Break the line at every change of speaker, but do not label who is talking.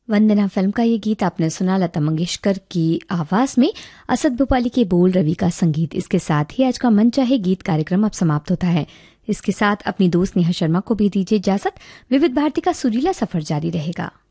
वंदना film का ये गीत आपने सुना लता मंगेशकर की आवाज में, असद भोपाली के बोल, रवि का संगीत। इसके साथ ही आज का मन चाहे गीत कार्यक्रम अब समाप्त होता है। इसके साथ अपनी दोस्त नेहा शर्मा को भी दीजिए इजाजत। विविध भारती का सुरीला सफर जारी रहेगा।